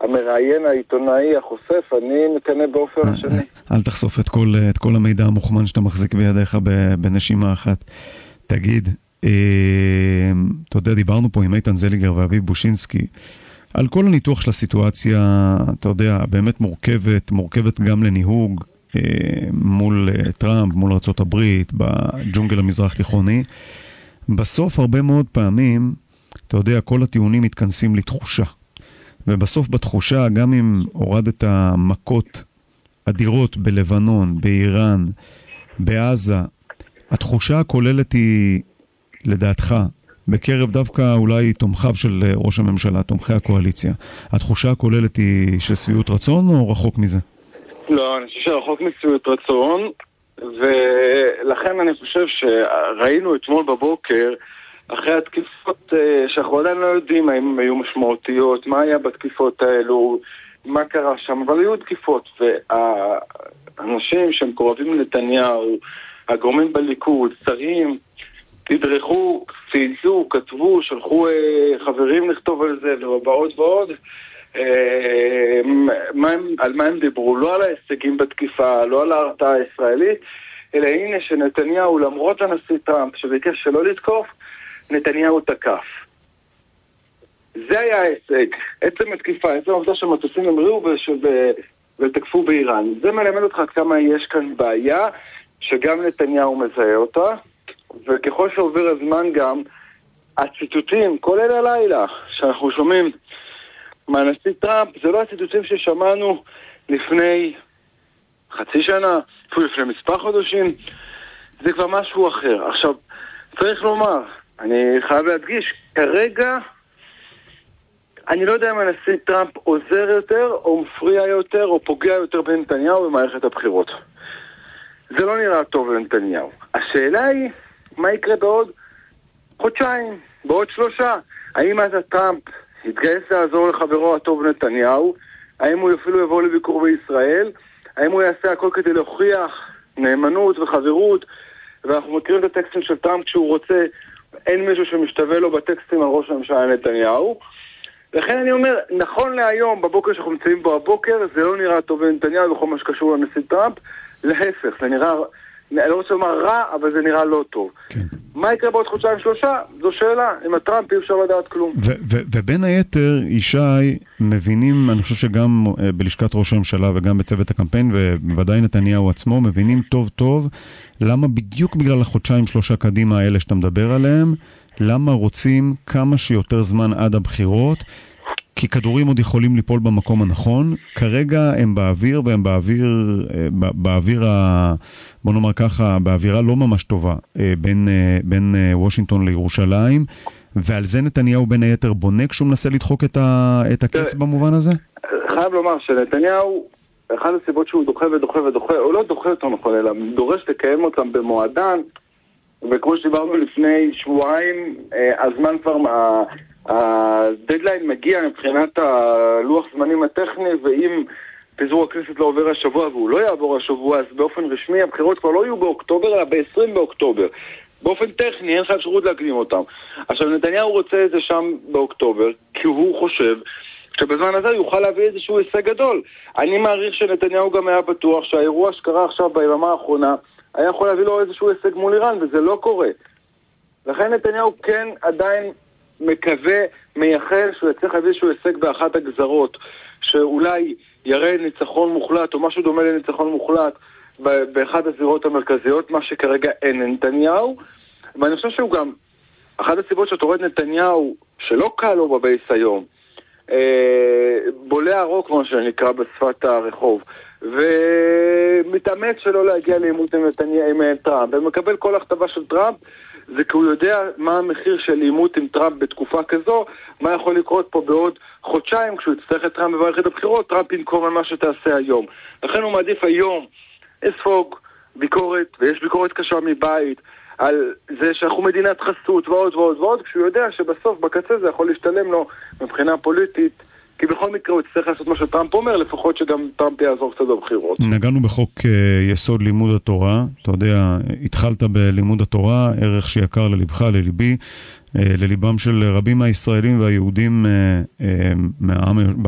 המראיין העיתונאי החושף, אני מקנה באופן השני. אל תחשוף את כל המידע המוכמן שאתה מחזיק בידיך בנשימה אחת. תגיד, אתה יודע, דיברנו פה עם איתן זליגר ואביב בושינסקי, על כל הניתוח של הסיטואציה, אתה יודע, באמת מורכבת גם לניהוג, מול טראמפ, מול ארצות הברית, בג'ונגל המזרח תיכוני. בסוף הרבה מאוד פעמים, אתה יודע, כל הטיעונים מתכנסים לתחושה. ובסוף בתחושה, גם אם הורדת המכות אדירות בלבנון, באיראן, בעזה, התחושה הכוללת היא, לדעתך, בקרב דווקא אולי תומכיו של ראש הממשלה, תומכי הקואליציה, התחושה הכוללת היא של שביעות רצון או רחוק מזה? לא, אני חושב שרחוק משביעות רצון, ולכן אני חושב שראינו אתמול בבוקר, אחרי התקיפות שאנחנו עדיין לא יודעים האם הם היו משמעותיות, מה היה בתקיפות האלו, מה קרה שם, אבל היו תקיפות, והאנשים שהם קרובים לנתניהו, הגורמים בליכוד, שרים, תדרכו, צייצו, כתבו, שלחו חברים לכתוב על זה ועוד ועוד, על מה הם דיברו, לא על ההישגים בתקיפה, לא על ההרתעה הישראלית, אלא הנה שנתניהו, למרות הנשיא טראמפ שביקש שלא לתקוף, נתניהו תקף. זה היה ההישג. עצם התקיפה, עצם העובדה שמטוסים המריאו ותקפו באיראן. זה מלמד אותך כמה יש כאן בעיה שגם נתניהו מזהה אותה, וככל שעובר הזמן גם הציטוטים, כולל הלילה שאנחנו שומעים מהנשיא טראמפ, זה לא הציטוטים ששמענו לפני חצי שנה, אפילו לפני מספר חודשים, זה כבר משהו אחר. עכשיו, צריך לומר, אני חייב להדגיש, כרגע אני לא יודע אם הנשיא טראמפ עוזר יותר או מפריע יותר או פוגע יותר בנתניהו במערכת הבחירות. זה לא נראה טוב לנתניהו. השאלה היא, מה יקרה בעוד חודשיים, בעוד 3? האם אז הטראמפ יתגייס לעזור לחברו הטוב נתניהו? האם הוא אפילו יבוא לביקור בישראל? האם הוא יעשה הכל כדי להוכיח נאמנות וחברות? ואנחנו מכירים את הטקסטים של טראמפ כשהוא רוצה, אין מישהו שמשתווה לו בטקסטים על ראש הממשלה נתניהו. לכן אני אומר, נכון להיום, בבוקר שאנחנו מצאים בו הבוקר, זה לא נראה טוב לנתניהו בכל מה שקשור לנשיא טראמפ. להפך, זה נראה, אני לא רוצה לומר רע, אבל זה נראה לא טוב. כן. מה יקרה בעוד חודשיים 3? זו שאלה. עם הטראמפ אי אפשר לדעת כלום. ובין היתר, ישי, מבינים, אני חושב שגם בלשכת ראש הממשלה וגם בצוות הקמפיין, ובוודאי נתניהו עצמו, מבינים טוב טוב, למה בדיוק בגלל החודשיים 3 קדימה האלה שאתה מדבר עליהם, למה רוצים כמה שיותר זמן עד הבחירות, כי כדורים עוד יכולים ליפול במקום הנכון. כרגע הם באוויר, והם באוויר בוא נאמר ככה, באווירה לא ממש טובה, בין וושינגטון לירושלים, ועל זה נתניהו בין היתר בונה כשהוא מנסה לדחוק את הקץ במובן הזה? חייב לומר שנתניהו, אחד הסיבות שהוא דוחה ודוחה ודוחה, הוא לא דוחה אותו נכון, אלא דורש לקיים אותם במועדן, וכמו שדיברנו לפני שבועיים, הזמן כבר הדדליין מגיע מבחינת הלוח זמנים הטכני, ואם פיזור הכנסת לא עובר השבוע והוא לא יעבור השבוע, אז באופן רשמי הבחירות כבר לא יהיו באוקטובר, אלא ב-20 באוקטובר. באופן טכני אין לך אפשרות להקדים אותם. עכשיו נתניהו רוצה את זה שם באוקטובר, כי הוא חושב שבזמן הזה יוכל להביא איזשהו הישג גדול. אני מעריך שנתניהו גם היה בטוח שהאירוע שקרה עכשיו ביממה האחרונה היה יכול להביא לו איזשהו הישג מול איראן, וזה לא קורה. לכן נתניהו כן עדיין מקווה, מייחל שהוא יצליח להביא איזשהו הישג באחת הגזרות, שאולי יראה ניצחון מוחלט או משהו דומה לניצחון מוחלט באחת הזירות המרכזיות, מה שכרגע אין נתניהו. ואני חושב שהוא גם, אחת הסיבות שאתה רואה את נתניהו, שלא קל לו בבייס היום, בולע רוק, כמו שנקרא בשפת הרחוב, ומתאמץ שלא להגיע לעימות עם טראמפ, ומקבל כל הכתבה של טראמפ, זה כי הוא יודע מה המחיר של עימות עם טראמפ בתקופה כזו, מה יכול לקרות פה בעוד חודשיים, כשהוא יצטרך את טראמפ במערכת הבחירות, טראמפ ינקום על מה שתעשה היום. לכן הוא מעדיף היום לספוג ביקורת, ויש ביקורת קשה מבית, על זה שאנחנו מדינת חסות ועוד ועוד ועוד, כשהוא יודע שבסוף בקצה זה יכול להשתלם לו מבחינה פוליטית, כי בכל מקרה הוא יצטרך לעשות מה שטראמפ אומר, לפחות שגם טראמפ יעזור קצת בבחירות. נגענו בחוק יסוד לימוד התורה, אתה יודע, התחלת בלימוד התורה, ערך שיקר ללבך, לליבי, לליבם של רבים מהישראלים והיהודים מהעם